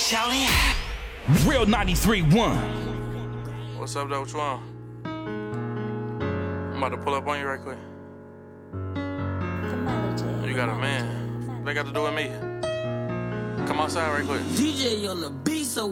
shawty. Real 93.1. What's up, though? What you want? I'm about to pull up on you right quick. You got a man. What they got to do with me? Come outside right quick. DJ on the beat, so